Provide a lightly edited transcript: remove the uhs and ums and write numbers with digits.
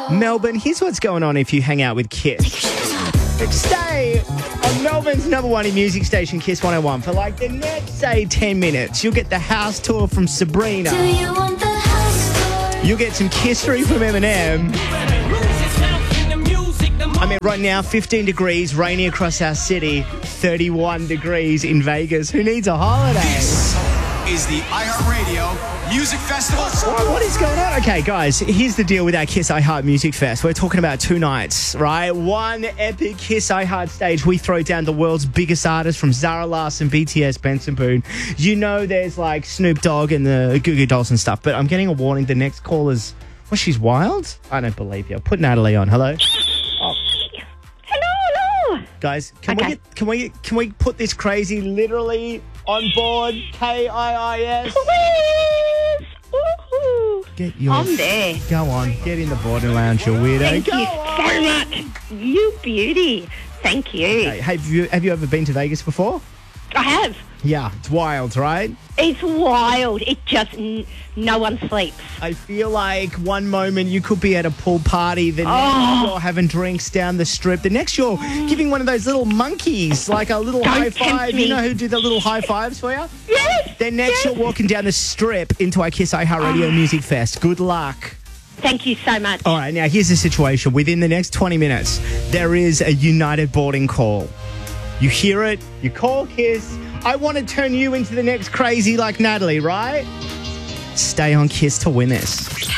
Melbourne, here's what's going on if you hang out with Kiss. Stay on Melbourne's number one music station, Kiss 101, for like the next, say, 10 minutes. You'll get the house tour from Sabrina. You'll get some kissery from Eminem. I mean, right now, 15 degrees, rainy across our city, 31 degrees in Vegas. Who needs a holiday? This is the iHeartRadio Music Festival. What is going on? Okay, guys, here's the deal with our Kiss I Heart Music Fest. We're talking about 2 nights, right? One epic Kiss I Heart stage. We throw down the world's biggest artists from Zara Larsson, BTS, Benson Boone. You know there's like Snoop Dogg and the Goo Goo Dolls and stuff, but I'm getting a warning. The next caller's, well, she's wild? I don't believe you. Put Natalie on. Hello? Hello. Guys, can Okay. we put this crazy literally on board? KIIS. Please. Woohoo. Get your... I'm there. Go on. Get in the boarding lounge, you weirdo. Thank Go you on. so much. You beauty. Thank you. Hey, have you ever been to Vegas before? I have. Yeah, it's wild, right? It's wild. It just, no one sleeps. I feel like one moment you could be at a pool party, the next you're having drinks down the strip, the next you're giving one of those little monkeys, like a little Don't high tempt five. me. You know who do the little high fives for you? Yes. Then next you're walking down the strip into our Kiss iHeart Radio Music Fest. Good luck. Thank you so much. All right, now here's the situation. Within the next 20 minutes, there is a United boarding call. You hear it, you call Kiss. I want to turn you into the next crazy like Natalie, right? Stay on Kiss to win this.